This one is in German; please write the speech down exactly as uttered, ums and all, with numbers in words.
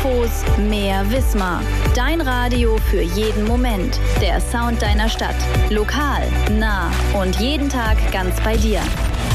Infos, mehr Wismar. Dein Radio für jeden Moment. Der Sound deiner Stadt. Lokal, nah und jeden Tag ganz bei dir.